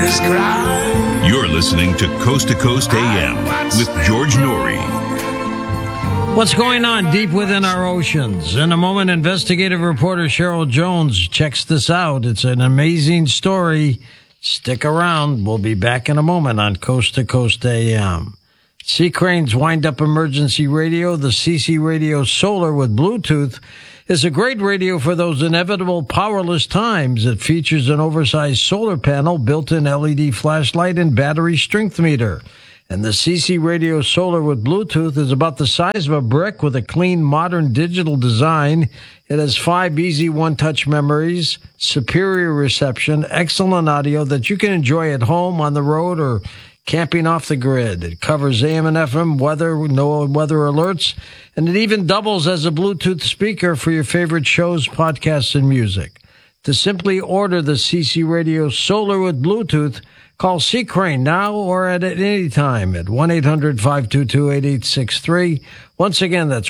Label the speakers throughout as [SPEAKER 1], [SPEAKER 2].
[SPEAKER 1] You're listening to Coast AM with George Noory.
[SPEAKER 2] What's going on deep within our oceans? In a moment, investigative reporter Cheryl Jones checks this out. It's an amazing story. Stick around. We'll be back in a moment on Coast to Coast AM. Sea Crane's wind-up emergency radio, the CC Radio Solar with Bluetooth, is a great radio for those inevitable powerless times. It features an oversized solar panel, built-in LED flashlight, and battery strength meter. And the CC Radio Solar with Bluetooth is about the size of a brick with a clean, modern digital design. It has 5 easy one-touch memories, superior reception, excellent audio that you can enjoy at home, on the road, or camping off the grid. It covers AM and FM weather, no weather alerts, and it even doubles as a Bluetooth speaker for your favorite shows, podcasts, and music. To simply order the CC Radio Solar with Bluetooth, call Sea Crane now or at any time at 1-800-522-8863. Once again, that's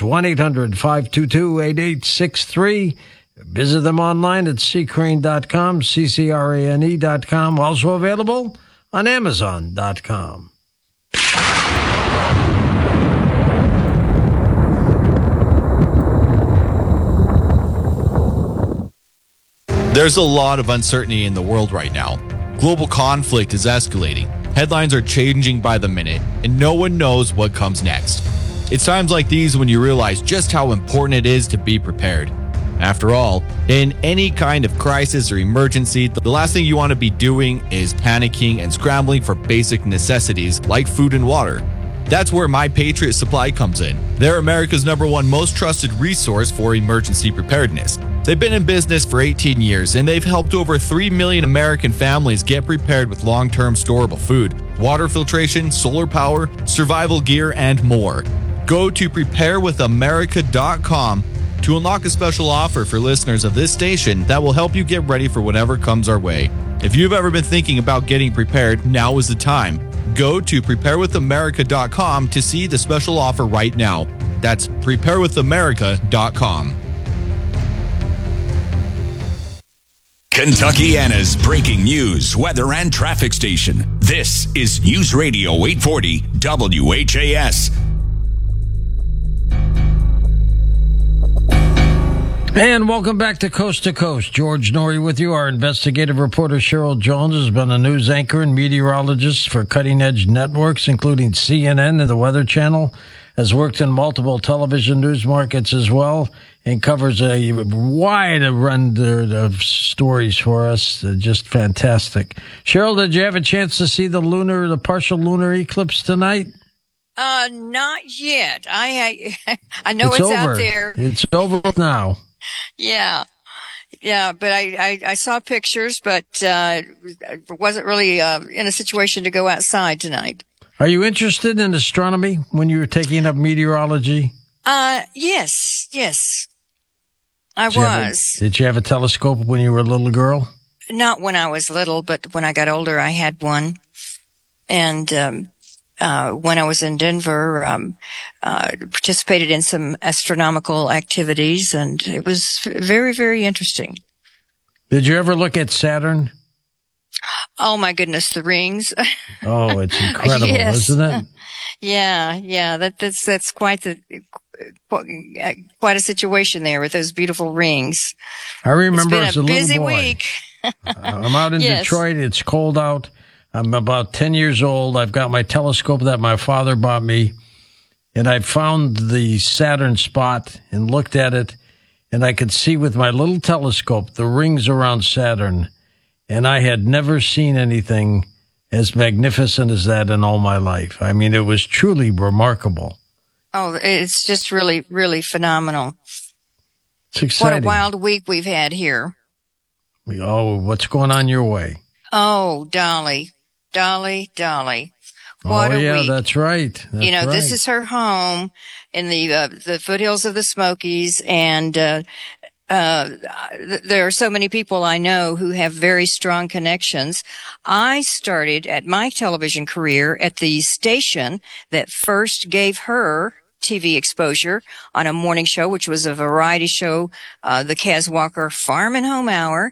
[SPEAKER 2] 1-800-522-8863. Visit them online at seacrane.com, CCRANE.com. Also available on Amazon.com.
[SPEAKER 3] There's a lot of uncertainty in the world right now. Global conflict is escalating. Headlines are changing by the minute, and no one knows what comes next. It's times like these when you realize just how important it is to be prepared. After all, in any kind of crisis or emergency, the last thing you want to be doing is panicking and scrambling for basic necessities like food and water. That's where My Patriot Supply comes in. They're America's #1 most trusted resource for emergency preparedness. They've been in business for 18 years, and they've helped over 3 million American families get prepared with long-term storable food, water filtration, solar power, survival gear, and more. Go to preparewithamerica.com to unlock a special offer for listeners of this station that will help you get ready for whatever comes our way. If you've ever been thinking about getting prepared, now is the time. Go to preparewithamerica.com to see the special offer right now. That's preparewithamerica.com.
[SPEAKER 1] Kentuckiana's breaking news, weather, and traffic station. This is News Radio 840 WHAS.
[SPEAKER 2] And welcome back to Coast. George Noory with you. Our investigative reporter Cheryl Jones has been a news anchor and meteorologist for cutting-edge networks, including CNN and the Weather Channel, has worked in multiple television news markets as well, and covers a wide array of stories for us. Just fantastic. Cheryl, did you have a chance to see the partial lunar eclipse tonight?
[SPEAKER 4] Not yet. I know it's
[SPEAKER 2] over.
[SPEAKER 4] out there.
[SPEAKER 2] It's over now.
[SPEAKER 4] Yeah, but I saw pictures, but wasn't really in a situation to go outside tonight.
[SPEAKER 2] Are you interested in astronomy when you were taking up meteorology?
[SPEAKER 4] Yes, I was.
[SPEAKER 2] Did you have a telescope when you were a little girl?
[SPEAKER 4] Not when I was little, but when I got older, I had one. And when I was in Denver, participated in some astronomical activities, and it was very, very interesting.
[SPEAKER 2] Did you ever look at Saturn?
[SPEAKER 4] Oh my goodness, the rings.
[SPEAKER 2] Oh, it's incredible,
[SPEAKER 4] yes.
[SPEAKER 2] Isn't it?
[SPEAKER 4] Yeah. That's quite a situation there with those beautiful rings.
[SPEAKER 2] I remember as a little boy.
[SPEAKER 4] It's been a busy week.
[SPEAKER 2] I'm out in
[SPEAKER 4] Yes.
[SPEAKER 2] Detroit. It's cold out. I'm about 10 years old. I've got my telescope that my father bought me, and I found the Saturn spot and looked at it, and I could see with my little telescope the rings around Saturn, and I had never seen anything as magnificent as that in all my life. I mean, it was truly remarkable.
[SPEAKER 4] Oh, it's just really, really phenomenal.
[SPEAKER 2] It's exciting.
[SPEAKER 4] What a wild week we've had here.
[SPEAKER 2] Oh, what's going on your way?
[SPEAKER 4] Oh, Dolly. What a week.
[SPEAKER 2] That's right.
[SPEAKER 4] This is her home in the foothills of the Smokies, and there are so many people I know who have very strong connections. I started at my television career at the station that first gave her TV exposure on a morning show, which was a variety show, the Kaz Walker Farm and Home Hour.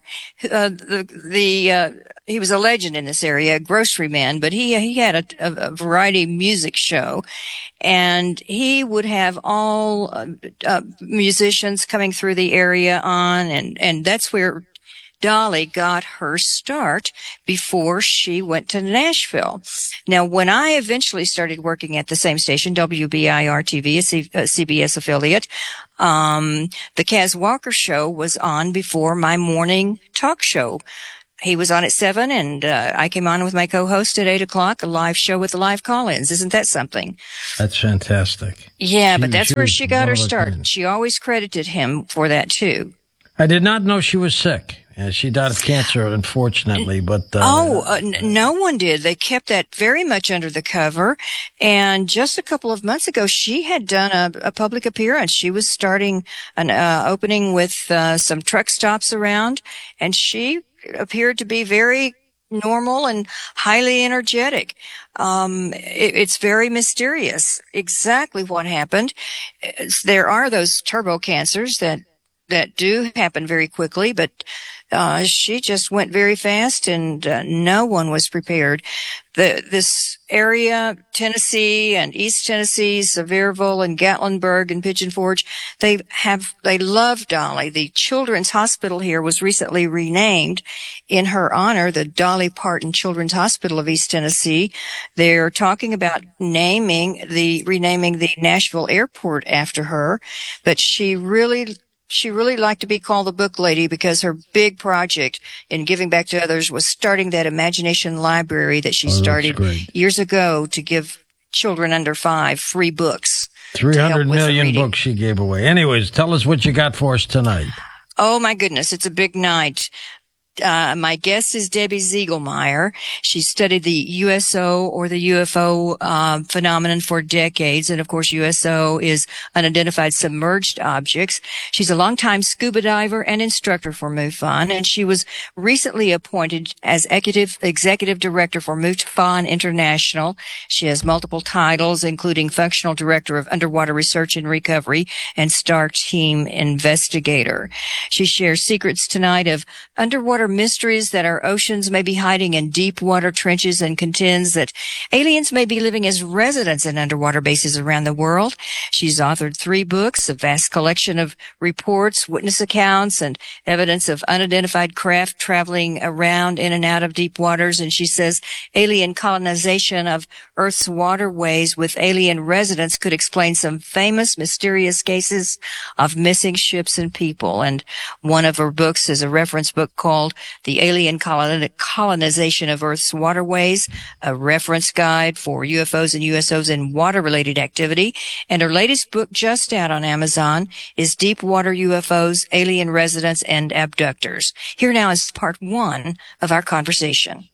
[SPEAKER 4] He was a legend in this area, a grocery man, but he had a variety music show, and he would have all musicians coming through the area on, and that's where Dolly got her start before she went to Nashville. Now, when I eventually started working at the same station, WBIR-TV, a CBS affiliate, the Kaz Walker Show was on before my morning talk show. He was on at 7, and I came on with my co-host at 8 o'clock, a live show with live call-ins. Isn't that something?
[SPEAKER 2] That's fantastic.
[SPEAKER 4] Yeah, but that's where she got her start. She always credited him for that, too.
[SPEAKER 2] I did not know she was sick. She died of cancer, unfortunately, but...
[SPEAKER 4] no one did. They kept that very much under the cover. And just a couple of months ago, she had done a public appearance. She was starting an opening with some truck stops around, and she appeared to be very normal and highly energetic. It's very mysterious exactly what happened. There are those turbo cancers that do happen very quickly, but she just went very fast, and no one was prepared. This area, Tennessee and East Tennessee, Sevierville and Gatlinburg and Pigeon Forge, they love Dolly. The Children's Hospital here was recently renamed in her honor, the Dolly Parton Children's Hospital of East Tennessee. They're talking about renaming the Nashville airport after her, but she really liked to be called the book lady because her big project in giving back to others was starting that imagination library that she started years ago to give children under 5 free books.
[SPEAKER 2] 300 million books she gave away. Anyways, tell us what you got for us tonight.
[SPEAKER 4] Oh, my goodness. It's a big night. My guest is Debbie Ziegelmeyer. She studied the USO or the UFO phenomenon for decades. And of course, USO is unidentified submerged objects. She's a longtime scuba diver and instructor for MUFON. And she was recently appointed as executive director for MUFON International. She has multiple titles, including functional director of underwater research and recovery and star team investigator. She shares secrets tonight of underwater mysteries that our oceans may be hiding in deep water trenches, and contends that aliens may be living as residents in underwater bases around the world. She's authored 3 books, a vast collection of reports, witness accounts, and evidence of unidentified craft traveling around in and out of deep waters. And she says alien colonization of Earth's waterways with alien residents could explain some famous mysterious cases of missing ships and people. And one of her books is a reference book called The Alien Colonization of Earth's Waterways, a reference guide for UFOs and USOs and water-related activity. And her latest book, just out on Amazon, is Deep Water UFOs, Alien Residents, and Abductors. Here now is part 1 of our conversation.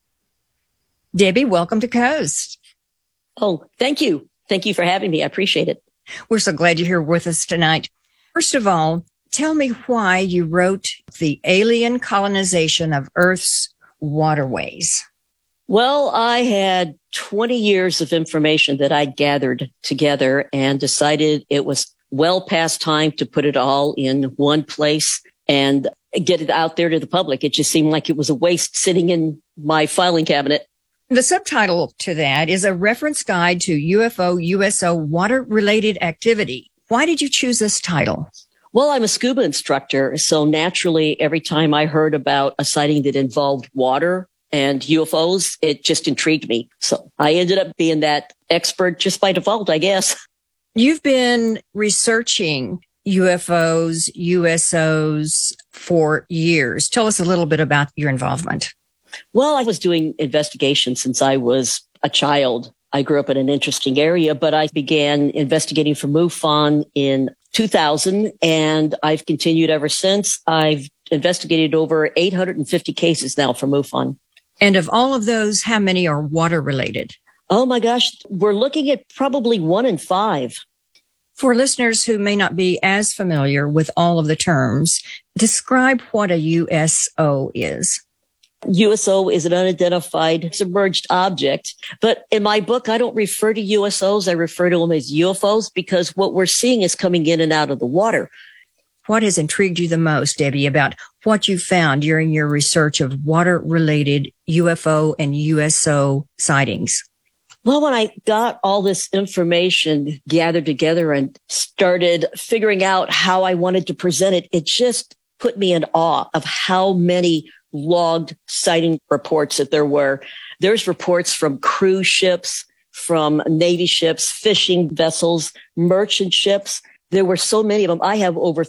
[SPEAKER 4] Debbie, welcome to Coast.
[SPEAKER 5] Oh, thank you. Thank you for having me. I appreciate it.
[SPEAKER 4] We're so glad you're here with us tonight. First of all, tell me why you wrote The Alien Colonization of Earth's Waterways.
[SPEAKER 5] Well, I had 20 years of information that I gathered together and decided it was well past time to put it all in one place and get it out there to the public. It just seemed like it was a waste sitting in my filing cabinet.
[SPEAKER 4] The subtitle to that is a reference guide to UFO, USO water-related activity. Why did you choose this title?
[SPEAKER 5] Well, I'm a scuba instructor, so naturally, every time I heard about a sighting that involved water and UFOs, it just intrigued me. So I ended up being that expert just by default, I guess.
[SPEAKER 4] You've been researching UFOs, USOs for years. Tell us a little bit about your involvement.
[SPEAKER 5] Well, I was doing investigations since I was a child. I grew up in an interesting area, but I began investigating for MUFON in 2000, and I've continued ever since. I've investigated over 850 cases now for MUFON.
[SPEAKER 4] And of all of those, how many are water related?
[SPEAKER 5] Oh my gosh, we're looking at probably 1 in 5.
[SPEAKER 4] For listeners who may not be as familiar with all of the terms, describe what a USO is.
[SPEAKER 5] USO is an unidentified submerged object. But in my book, I don't refer to USOs. I refer to them as UFOs because what we're seeing is coming in and out of the water.
[SPEAKER 4] What has intrigued you the most, Debbie, about what you found during your research of water-related UFO and USO sightings?
[SPEAKER 5] Well, when I got all this information gathered together and started figuring out how I wanted to present it, it just put me in awe of how many logged sighting reports that there were. There's reports from cruise ships, from Navy ships, fishing vessels, merchant ships. There were so many of them. I have over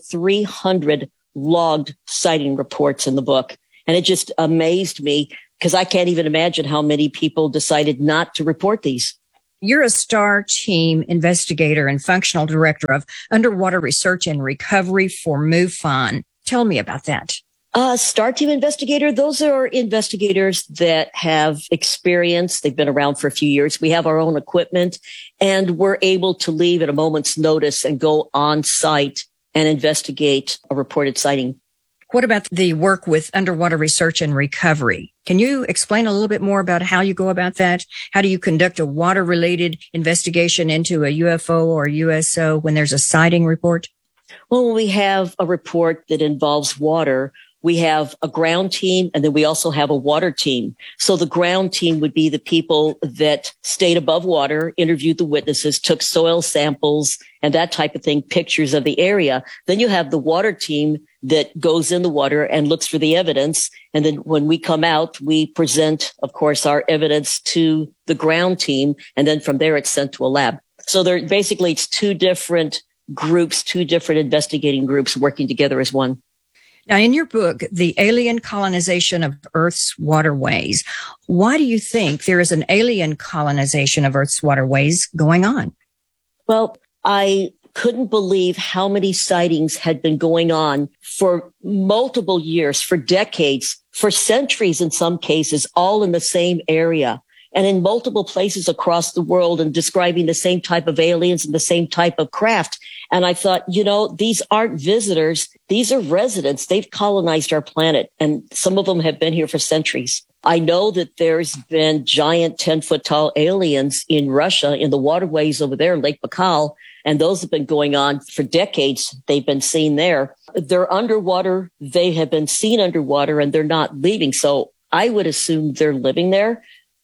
[SPEAKER 5] 300 logged sighting reports in the book. And it just amazed me because I can't even imagine how many people decided not to report these.
[SPEAKER 4] You're a STAR team investigator and functional director of underwater research and recovery for MUFON. Tell me about that.
[SPEAKER 5] STAR team investigator, those are investigators that have experience. They've been around for a few years. We have our own equipment and we're able to leave at a moment's notice and go on site and investigate a reported sighting.
[SPEAKER 4] What about the work with underwater research and recovery? Can you explain a little bit more about how you go about that? How do you conduct a water-related investigation into a UFO or USO when there's a sighting report?
[SPEAKER 5] Well, when we have a report that involves water, we have a ground team and then we also have a water team. So the ground team would be the people that stayed above water, interviewed the witnesses, took soil samples and that type of thing, pictures of the area. Then you have the water team that goes in the water and looks for the evidence. And then when we come out, we present, of course, our evidence to the ground team. And then from there, it's sent to a lab. So it's two different groups, two different investigating groups working together as one.
[SPEAKER 4] Now, in your book, The Alien Colonization of Earth's Waterways, why do you think there is an alien colonization of Earth's waterways going on?
[SPEAKER 5] Well, I couldn't believe how many sightings had been going on for multiple years, for decades, for centuries in some cases, all in the same area and in multiple places across the world and describing the same type of aliens and the same type of craft. And I thought, these aren't visitors. These are residents. They've colonized our planet and some of them have been here for centuries. I know that there's been giant 10-foot tall aliens in Russia in the waterways over there, Lake Baikal. And those have been going on for decades. They've been seen there. They're underwater. They have been seen underwater and they're not leaving. So I would assume they're living there.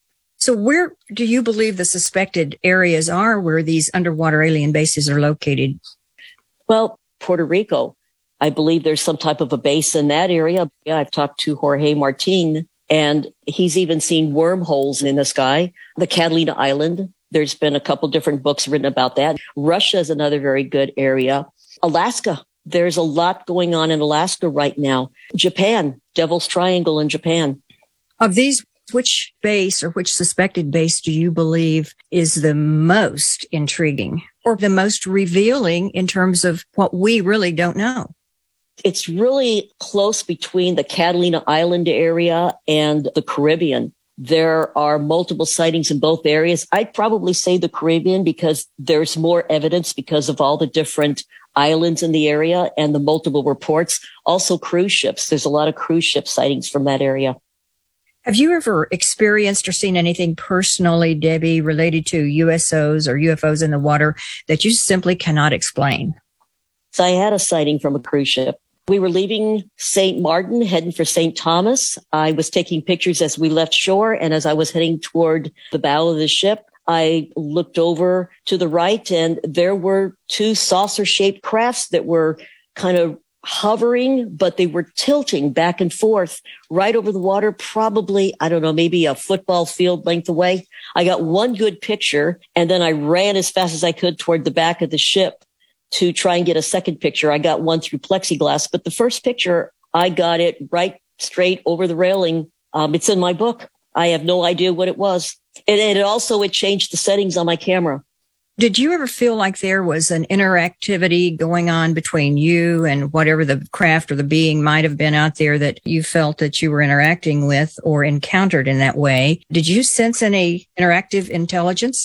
[SPEAKER 4] So where do you believe the suspected areas are where these underwater alien bases are located?
[SPEAKER 5] Well, Puerto Rico. I believe there's some type of a base in that area. Yeah, I've talked to Jorge Martin, and he's even seen wormholes in the sky. The Catalina Island. There's been a couple different books written about that. Russia is another very good area. Alaska. There's a lot going on in Alaska right now. Japan. Devil's Triangle in Japan.
[SPEAKER 4] Of these, which base or which suspected base do you believe is the most intriguing or the most revealing in terms of what we really don't know?
[SPEAKER 5] It's really close between the Catalina Island area and the Caribbean. There are multiple sightings in both areas. I'd probably say the Caribbean because there's more evidence because of all the different islands in the area and the multiple reports. Also cruise ships. There's a lot of cruise ship sightings from that area.
[SPEAKER 4] Have you ever experienced or seen anything personally, Debbie, related to USOs or UFOs in the water that you simply cannot explain?
[SPEAKER 5] So I had a sighting from a cruise ship. We were leaving St. Martin, heading for St. Thomas. I was taking pictures as we left shore. And as I was heading toward the bow of the ship, I looked over to the right and there were two saucer-shaped crafts that were kind of hovering, but they were tilting back and forth right over the water, probably, I don't know, maybe a football field length away. I got one good picture and then I ran as fast as I could toward the back of the ship to try and get a second picture. I got one through plexiglass, but the first picture, I got it right straight over the railing. It's in my book. I have no idea what it was. And it changed the settings on my camera.
[SPEAKER 4] Did you ever feel like there was an interactivity going on between you and whatever the craft or the being might have been out there that you felt that you were interacting with or encountered in that way? Did you sense any interactive intelligence?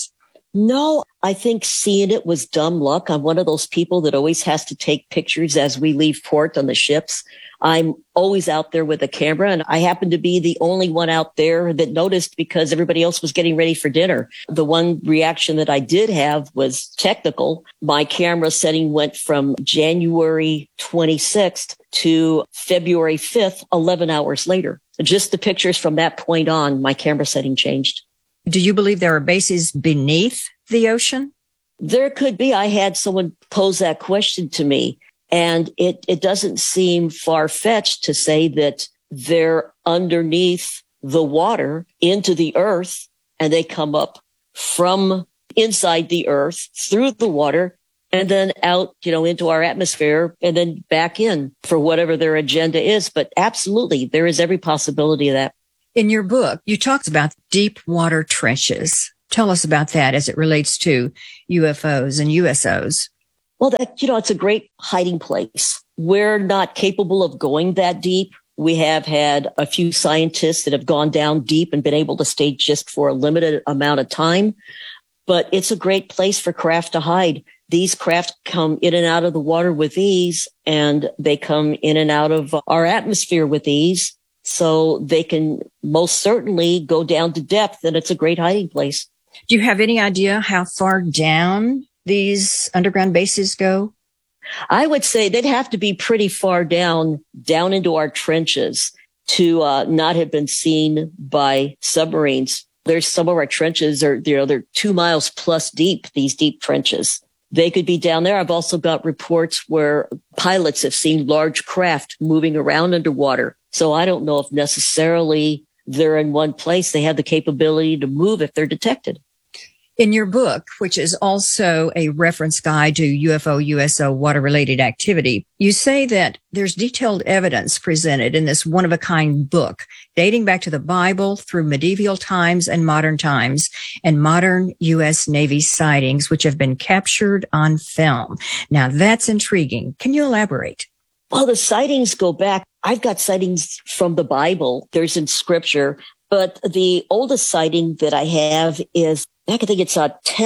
[SPEAKER 5] No, I think seeing it was dumb luck. I'm one of those people that always has to take pictures as we leave port on the ships. I'm always out there with a camera, and I happen to be the only one out there that noticed because everybody else was getting ready for dinner. The one reaction that I did have was technical. My camera setting went from January 26th to February 5th, 11 hours later. Just the pictures from that point on, my camera setting changed.
[SPEAKER 4] Do you believe there are bases beneath the ocean?
[SPEAKER 5] There could be. I had someone pose that question to me, and it doesn't seem far-fetched to say that they're underneath the water into the earth, and they come up from inside the earth through the water and then out, into our atmosphere and then back in for whatever their agenda is. But absolutely, there is every possibility of that.
[SPEAKER 4] In your book, you talked about deep water trenches. Tell us about that as it relates to UFOs and USOs.
[SPEAKER 5] Well, it's a great hiding place. We're not capable of going that deep. We have had a few scientists that have gone down deep and been able to stay just for a limited amount of time. But it's a great place for craft to hide. These craft come in and out of the water with ease, and they come in and out of our atmosphere with ease. So they can most certainly go down to depth, and it's a great hiding place.
[SPEAKER 4] Do you have any idea how far down these underground bases go?
[SPEAKER 5] I would say they'd have to be pretty far down into our trenches to not have been seen by submarines. There's some of our trenches they're 2 miles plus deep, these deep trenches. They could be down there. I've also got reports where pilots have seen large craft moving around underwater. So I don't know if necessarily they're in one place. They have the capability to move if they're detected.
[SPEAKER 4] In your book, which is also a reference guide to UFO, USO water-related activity, you say that there's detailed evidence presented in this one-of-a-kind book dating back to the Bible through medieval times and modern times and modern U.S. Navy sightings, which have been captured on film. Now, that's intriguing. Can you elaborate?
[SPEAKER 5] Well, the sightings go back. I've got sightings from the Bible. There's in scripture. But the oldest sighting that I have is, I think it's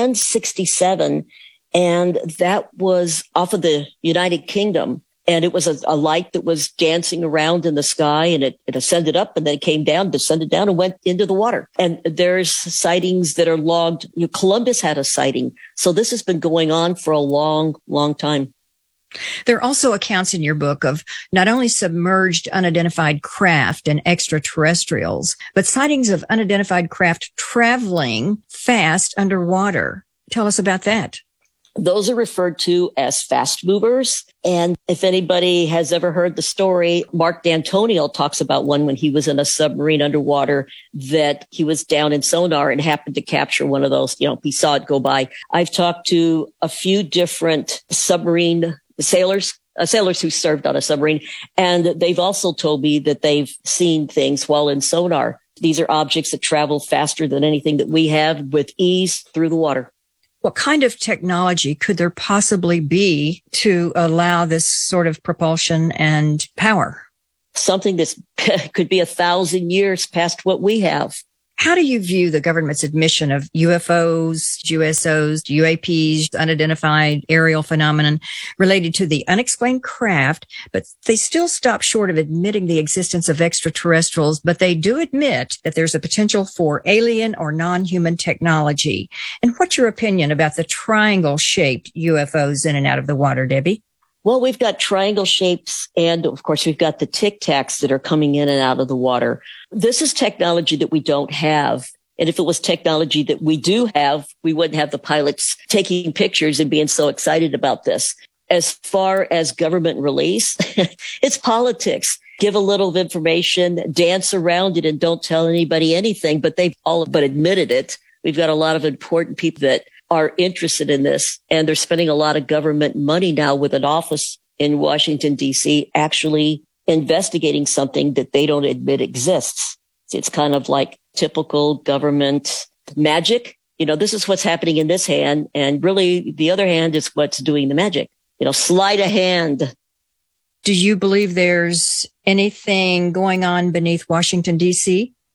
[SPEAKER 5] 1067, and that was off of the United Kingdom. And it was a light that was dancing around in the sky, and it ascended up and then came down, descended down and went into the water. And there's sightings that are logged. Columbus had a sighting. So this has been going on for a long, long time.
[SPEAKER 4] There are also accounts in your book of not only submerged unidentified craft and extraterrestrials, but sightings of unidentified craft traveling fast underwater. Tell us about that.
[SPEAKER 5] Those are referred to as fast movers. And if anybody has ever heard the story, Mark D'Antonio talks about one when he was in a submarine underwater that he was down in sonar and happened to capture one of those. He saw it go by. I've talked to a few different submarine sailors who served on a submarine, and they've also told me that they've seen things while in sonar. These are objects that travel faster than anything that we have with ease through the water.
[SPEAKER 4] What kind of technology could there possibly be to allow this sort of propulsion and power?
[SPEAKER 5] Something that could be 1,000 years past what we have.
[SPEAKER 4] How do you view the government's admission of UFOs, USOs, UAPs, unidentified aerial phenomenon related to the unexplained craft, but they still stop short of admitting the existence of extraterrestrials, but they do admit that there's a potential for alien or non-human technology. And what's your opinion about the triangle-shaped UFOs in and out of the water, Debbie?
[SPEAKER 5] Well, we've got triangle shapes, and of course, we've got the Tic Tacs that are coming in and out of the water. This is technology that we don't have. And if it was technology that we do have, we wouldn't have the pilots taking pictures and being so excited about this. As far as government release, it's politics. Give a little of information, dance around it, and don't tell anybody anything, but they've all but admitted it. We've got a lot of important people that are interested in this, and they're spending a lot of government money now with an office in Washington, D.C., actually investigating something that they don't admit exists. It's kind of like typical government magic. This is what's happening in this hand, and really the other hand is what's doing the magic. Sleight of hand.
[SPEAKER 4] Do you believe there's anything going on beneath Washington, D.C.?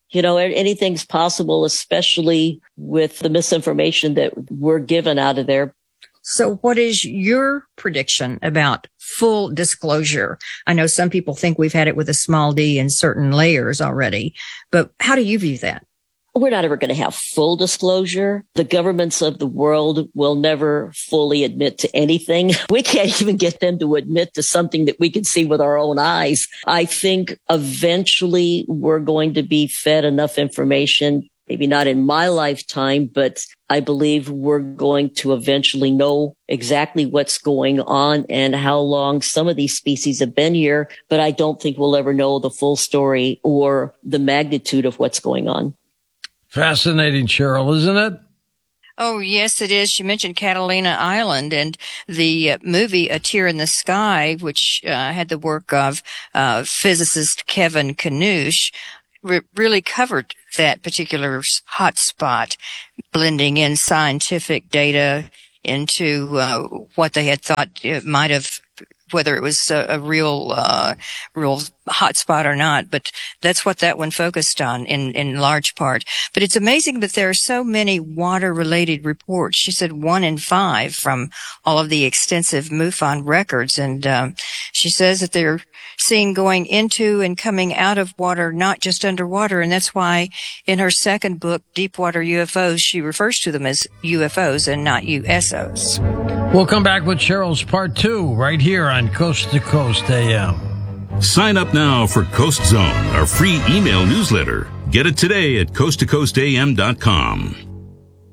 [SPEAKER 5] anything's possible, especially with the misinformation that we're given out of there.
[SPEAKER 4] So what is your prediction about full disclosure? I know some people think we've had it with a small d in certain layers already, but how do you view that?
[SPEAKER 5] We're not ever going to have full disclosure. The governments of the world will never fully admit to anything. We can't even get them to admit to something that we can see with our own eyes. I think eventually we're going to be fed enough information, maybe not in my lifetime, but I believe we're going to eventually know exactly what's going on and how long some of these species have been here. But I don't think we'll ever know the full story or the magnitude of what's going on.
[SPEAKER 2] Fascinating, Cheryl, isn't it?
[SPEAKER 4] Oh, yes, it is. You mentioned Catalina Island and the movie A Tear in the Sky, which had the work of physicist Kevin Kanush, really covered that particular hot spot, blending in scientific data into what they had thought it might have, whether it was a real hot spot or not. But that's what that one focused on in large part. But it's amazing that there are so many water-related reports. She said 1 in 5 from all of the extensive MUFON records. And she says that they're seeing going into and coming out of water, not just underwater. And that's why in her second book, Deepwater UFOs, she refers to them as UFOs and not USOs.
[SPEAKER 2] We'll come back with Cheryl's part 2 right here on Coast to Coast AM.
[SPEAKER 1] Sign up now for Coast Zone, our free email newsletter. Get it today at coasttocoastam.com.